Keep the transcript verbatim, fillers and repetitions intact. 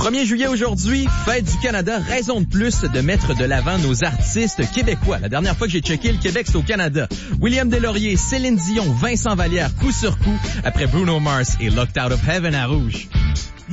premier juillet aujourd'hui, fête du Canada, raison de plus de mettre de l'avant nos artistes québécois. La dernière fois que j'ai checké, le Québec, c'est au Canada. William Deslauriers, Céline Dion, Vincent Vallière, coup sur coup, après Bruno Mars et Locked Out of Heaven à Rouge.